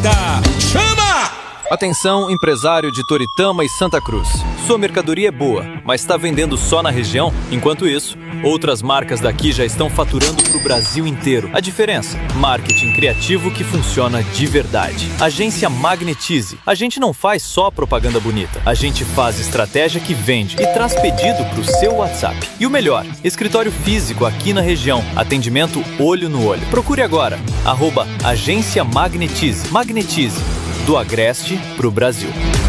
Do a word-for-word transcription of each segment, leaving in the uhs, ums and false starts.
vida. Chama! Atenção, empresário de Toritama e Santa Cruz. Sua mercadoria é boa, mas está vendendo só na região? Enquanto isso, outras marcas daqui já estão faturando para o Brasil inteiro. A diferença? Marketing criativo que funciona de verdade. Agência Magnetize. A gente não faz só propaganda bonita. A gente faz estratégia que vende e traz pedido para o seu WhatsApp. E o melhor, escritório físico aqui na região. Atendimento olho no olho. Procure agora. Arroba Agência Magnetize. Magnetize. Do Agreste para o Brasil.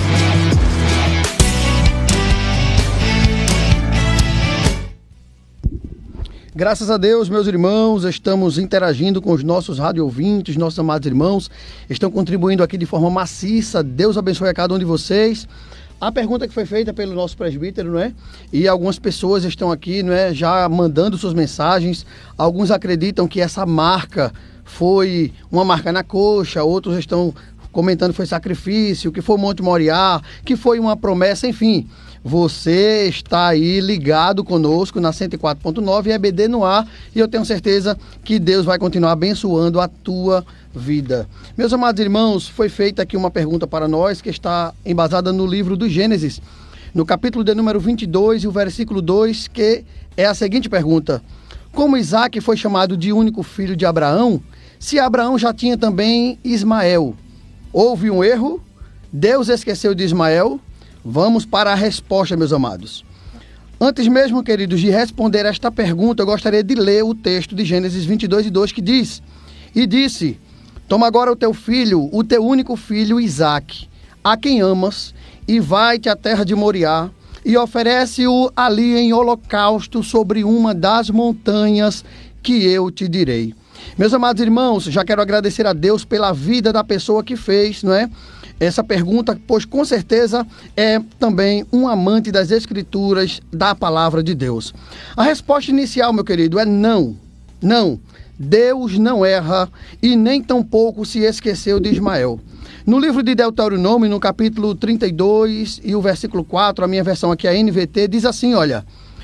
Graças a Deus, meus irmãos, estamos interagindo com os nossos rádio ouvintes, nossos amados irmãos, estão contribuindo aqui de forma maciça. Deus abençoe a cada um de vocês. A pergunta que foi feita pelo nosso presbítero, não é? E algumas pessoas estão aqui, não é, já mandando suas mensagens. Alguns acreditam que essa marca foi uma marca na coxa, outros estão comentando que foi sacrifício, que foi o Monte Moriá, que foi uma promessa, enfim. Você está aí ligado conosco na cento e quatro ponto nove, E B D no ar, e eu tenho certeza que Deus vai continuar abençoando a tua vida. Meus amados irmãos, foi feita aqui uma pergunta para nós que está embasada no livro do Gênesis, no capítulo de número vinte e dois e o versículo dois, que é a seguinte pergunta: como Isaac foi chamado de único filho de Abraão, se Abraão já tinha também Ismael? Houve um erro? Deus esqueceu de Ismael? Vamos para a resposta, meus amados. Antes mesmo, queridos, de responder esta pergunta, eu gostaria de ler o texto de Gênesis vinte e dois e dois, que diz: e disse, toma agora o teu filho, o teu único filho, Isaque, a quem amas, e vai-te à terra de Moriá, e oferece-o ali em holocausto sobre uma das montanhas que eu te direi. Meus amados irmãos, já quero agradecer a Deus pela vida da pessoa que fez, não é, essa pergunta, pois com certeza é também um amante das Escrituras, da palavra de Deus. A resposta inicial, meu querido, é não. Não. Deus não erra e nem tampouco se esqueceu de Ismael. No livro de Deuteronômio, no capítulo trinta e dois e o versículo quatro, a minha versão aqui é a N V T, diz assim, olha: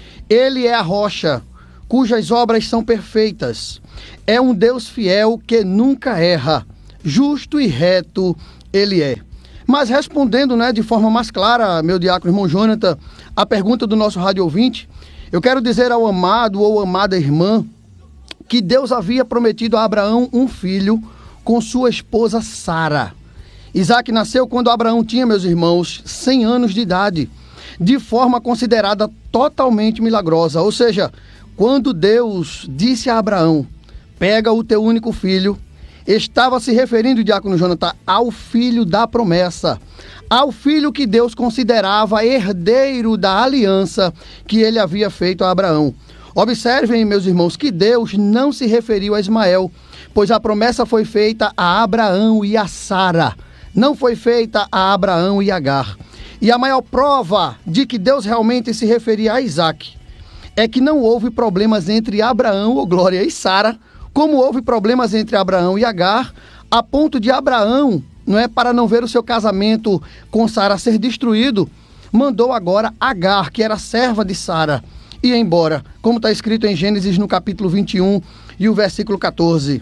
ele é a rocha, cujas obras são perfeitas. É um Deus fiel que nunca erra. Justo e reto ele é. Mas respondendo, né, de forma mais clara, meu diácono irmão Jonathan, a pergunta do nosso rádio ouvinte, eu quero dizer ao amado ou amada irmã que Deus havia prometido a Abraão um filho com sua esposa Sara. Isaac nasceu quando Abraão tinha, meus irmãos, cem anos de idade, de forma considerada totalmente milagrosa. Ou seja, quando Deus disse a Abraão, pega o teu único filho, estava se referindo, diácono Jonathan, ao filho da promessa, ao filho que Deus considerava herdeiro da aliança que ele havia feito a Abraão. Observem, meus irmãos, que Deus não se referiu a Ismael, pois a promessa foi feita a Abraão e a Sara, não foi feita a Abraão e Agar. E a maior prova de que Deus realmente se referia a Isaac é que não houve problemas entre Abraão, ou glória, e Sara, como houve problemas entre Abraão e Agar, a ponto de Abraão, não é, para não ver o seu casamento com Sara ser destruído, mandou agora Agar, que era serva de Sara, ir embora, como está escrito em Gênesis no capítulo vinte e um e o versículo quatorze.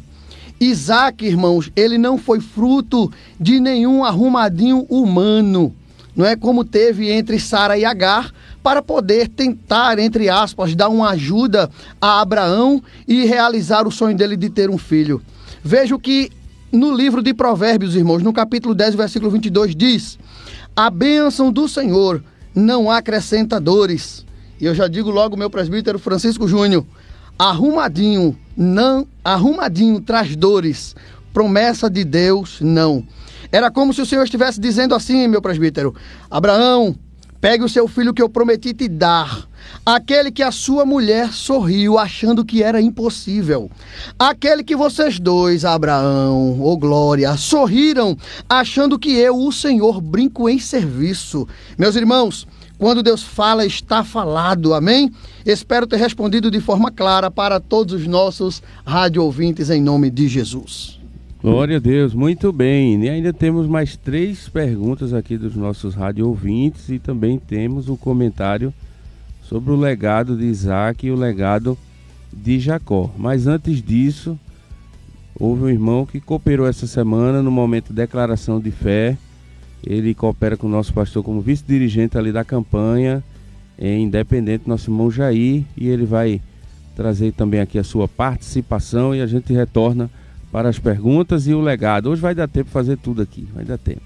Isaac, irmãos, ele não foi fruto de nenhum arrumadinho humano, não é, como teve entre Sara e Agar, para poder tentar, entre aspas, dar uma ajuda a Abraão e realizar o sonho dele de ter um filho. Veja o que no livro de Provérbios, irmãos, no capítulo dez, versículo vinte e dois, diz: a bênção do Senhor não acrescenta dores. E eu já digo logo, meu presbítero Francisco Júnior, arrumadinho, não, arrumadinho traz dores, promessa de Deus, não. Era como se o Senhor estivesse dizendo assim, meu presbítero: Abraão, pegue o seu filho que eu prometi te dar, aquele que a sua mulher sorriu achando que era impossível, aquele que vocês dois, Abraão, ô glória, sorriram achando que eu, o Senhor, brinco em serviço. Meus irmãos, quando Deus fala, está falado, amém? Espero ter respondido de forma clara para todos os nossos rádio ouvintes em nome de Jesus. Glória a Deus, muito bem. E ainda temos mais três perguntas aqui dos nossos rádio ouvintes e também temos um comentário sobre o legado de Isaac e o legado de Jacó. Mas antes disso, Houve um irmão que cooperou essa semana no momento de declaração de fé. Ele coopera com o nosso pastor como vice-dirigente ali da campanha, é independente, nosso irmão Jair, e ele vai trazer também aqui a sua participação e a gente retorna para as perguntas e o legado. Hoje vai dar tempo de fazer tudo aqui, vai dar tempo.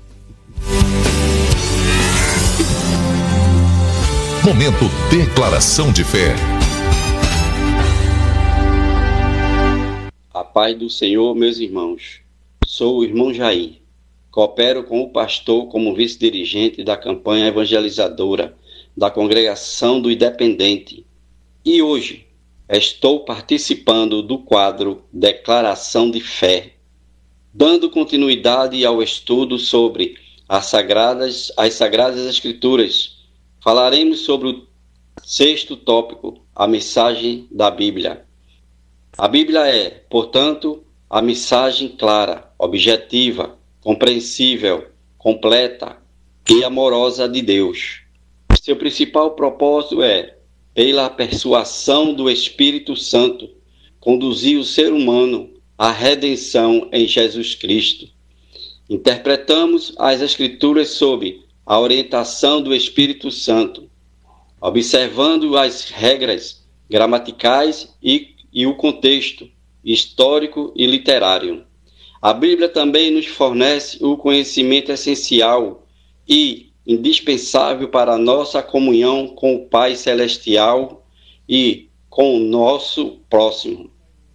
Momento Declaração de Fé. A paz do Senhor, meus irmãos. Sou o irmão Jair. Coopero com o pastor como vice-dirigente da campanha evangelizadora da Congregação do Independente. E hoje estou participando do quadro Declaração de Fé, dando continuidade ao estudo sobre as Sagradas, as Sagradas Escrituras. Falaremos sobre o sexto tópico, a mensagem da Bíblia. A Bíblia é, portanto, a mensagem clara, objetiva, compreensível, completa e amorosa de Deus. Seu principal propósito é, pela persuasão do Espírito Santo, conduzir o ser humano à redenção em Jesus Cristo. Interpretamos as Escrituras sob a orientação do Espírito Santo, observando as regras gramaticais e, e o contexto histórico e literário. A Bíblia também nos fornece o conhecimento essencial e indispensável para a nossa comunhão com o Pai Celestial e com o nosso próximo.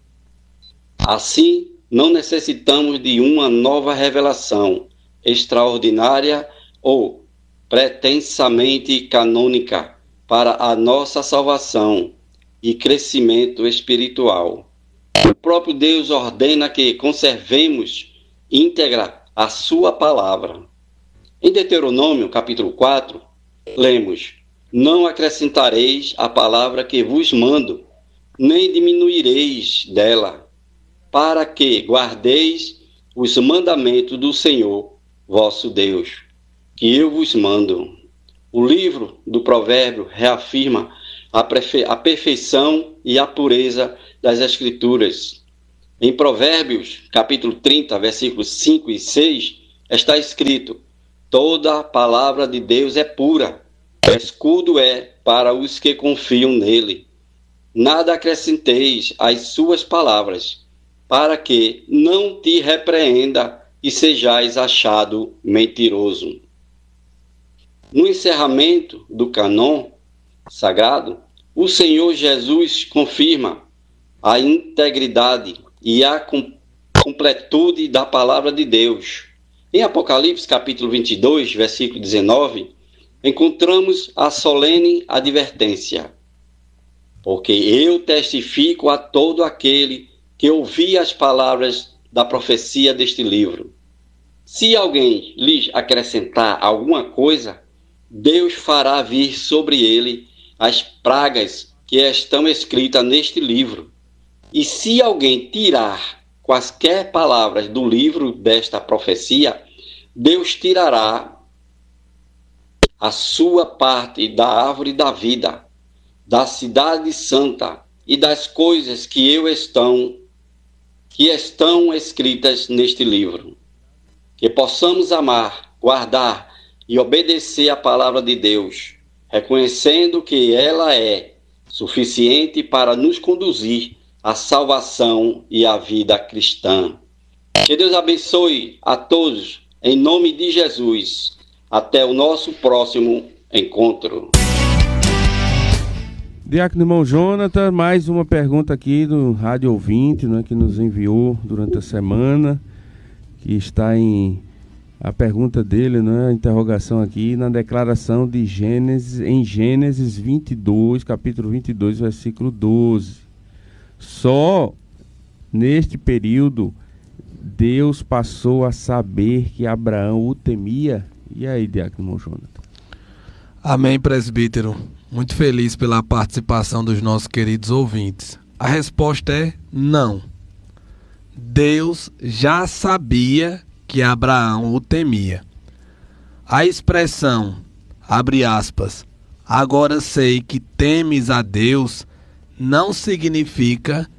Assim, não necessitamos de uma nova revelação extraordinária ou pretensamente canônica para a nossa salvação e crescimento espiritual. O próprio Deus ordena que conservemos íntegra a sua palavra. Em Deuteronômio, capítulo quatro, lemos: Não acrescentareis a palavra que vos mando, nem diminuireis dela, para que guardeis os mandamentos do Senhor, vosso Deus, que eu vos mando. O livro do Provérbio reafirma a, perfe- a perfeição e a pureza das Escrituras. Em Provérbios, capítulo trinta, versículos cinco e seis, está escrito: Toda a palavra de Deus é pura, escudo é para os que confiam nele. Nada acrescenteis às suas palavras, para que não te repreenda e sejais achado mentiroso. No encerramento do cânon sagrado, o Senhor Jesus confirma a integridade e a completude da palavra de Deus. Em Apocalipse, capítulo vinte e dois, versículo dezenove, encontramos a solene advertência: Porque eu testifico a todo aquele que ouvir as palavras da profecia deste livro. Se alguém lhes acrescentar alguma coisa, Deus fará vir sobre ele as pragas que estão escritas neste livro. E se alguém tirar quaisquer palavras do livro desta profecia, Deus tirará a sua parte da árvore da vida, da cidade santa e das coisas que eu estão que estão escritas neste livro. Que possamos amar, guardar e obedecer a palavra de Deus, reconhecendo que ela é suficiente para nos conduzir à salvação e à vida cristã. Que Deus abençoe a todos, em nome de Jesus. Até o nosso próximo encontro. Diácono irmão Jonathan, mais uma pergunta aqui do rádio ouvinte, né, que nos enviou durante a semana, que está em a pergunta dele, né, a interrogação aqui na declaração de Gênesis, em Gênesis vinte e dois, capítulo vinte e dois, versículo doze. Só neste período Deus passou a saber que Abraão o temia. E aí, diácono irmão Jonathan? Amém, presbítero. Muito feliz pela participação dos nossos queridos ouvintes. A resposta é não. Deus já sabia que Abraão o temia. A expressão, abre aspas, agora sei que temes a Deus, não significa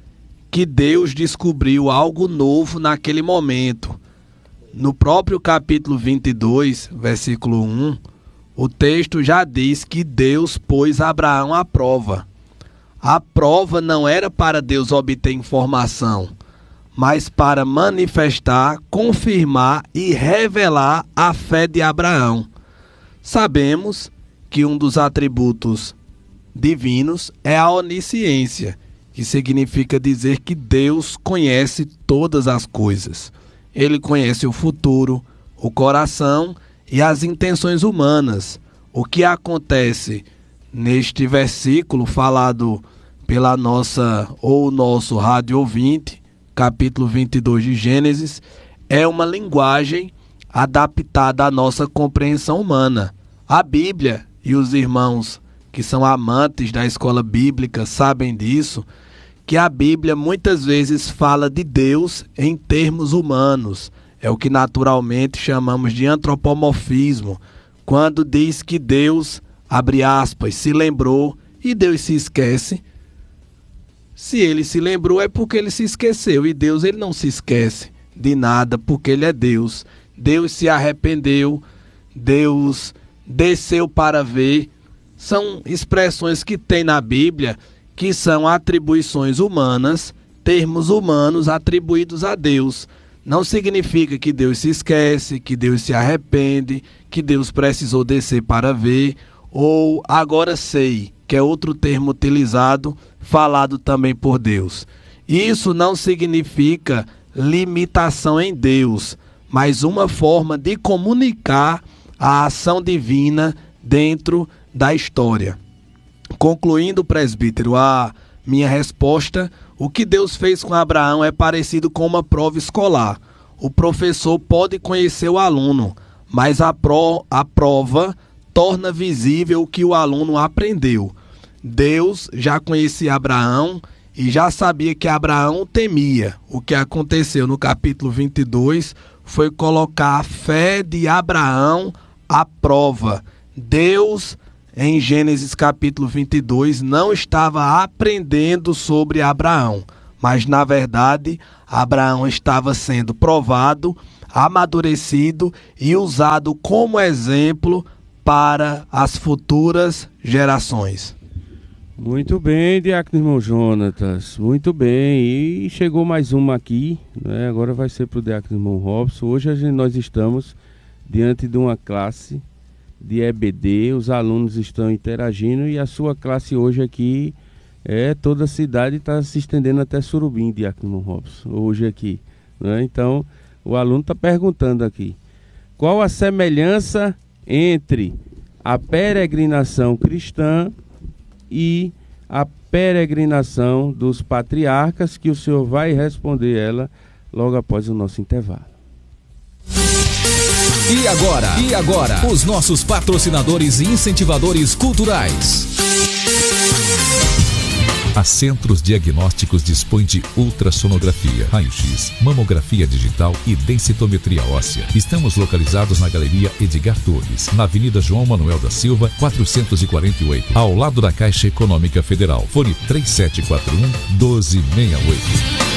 que Deus descobriu algo novo naquele momento. No próprio capítulo vinte e dois, versículo um, o texto já diz que Deus pôs Abraão à prova. A prova não era para Deus obter informação, mas para manifestar, confirmar e revelar a fé de Abraão. Sabemos que um dos atributos divinos é a onisciência, que significa dizer que Deus conhece todas as coisas. Ele conhece o futuro, o coração e as intenções humanas. O que acontece neste versículo falado pela nossa ou nosso rádio ouvinte, capítulo vinte e dois de Gênesis, é uma linguagem adaptada à nossa compreensão humana. A Bíblia, e os irmãos que são amantes da escola bíblica sabem disso, que a Bíblia muitas vezes fala de Deus em termos humanos. É o que naturalmente chamamos de antropomorfismo, quando diz que Deus, abre aspas, se lembrou e Deus se esquece. Se ele se lembrou é porque ele se esqueceu, e Deus ele não se esquece de nada porque ele é Deus. Deus se arrependeu, Deus desceu para ver. São expressões que tem na Bíblia que são atribuições humanas, termos humanos atribuídos a Deus. Não significa que Deus se esquece, que Deus se arrepende, que Deus precisou descer para ver, ou agora sei, que é outro termo utilizado, falado também por Deus. Isso não significa limitação em Deus, mas uma forma de comunicar a ação divina dentro da história. Concluindo, presbítero, a minha resposta, o que Deus fez com Abraão é parecido com uma prova escolar. O professor pode conhecer o aluno, mas a, pro, a prova torna visível o que o aluno aprendeu. Deus já conhecia Abraão e já sabia que Abraão temia. O que aconteceu no capítulo vinte e dois foi colocar a fé de Abraão à prova. Deus, em Gênesis capítulo vinte e dois, não estava aprendendo sobre Abraão, mas na verdade Abraão estava sendo provado, amadurecido e usado como exemplo para as futuras gerações. Muito bem, diácono irmão Jonatas, muito bem. E chegou mais uma aqui, né? Agora vai ser para o diácono irmão Robson. Hoje a gente, nós estamos diante de uma classe de E B D, os alunos estão interagindo e a sua classe hoje aqui, é, toda a cidade está se estendendo até Surubim, diácono irmão Robson, hoje aqui, né? Então, o aluno está perguntando aqui, qual a semelhança entre a peregrinação cristã e a peregrinação dos patriarcas, que o senhor vai responder ela logo após o nosso intervalo. E agora, e agora, os nossos patrocinadores e incentivadores culturais. A Centros Diagnósticos dispõe de ultrassonografia, raio-x, mamografia digital e densitometria óssea. Estamos localizados na Galeria Edgar Torres, na Avenida João Manuel da Silva, quatrocentos e quarenta e oito, ao lado da Caixa Econômica Federal. Fone três sete quatro um, um dois seis oito.